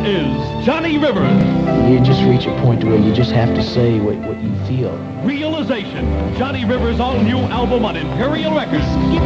is Johnny Rivers. You just reach a point where you just have to say what you feel. Realization, Johnny Rivers' all-new album on Imperial Records.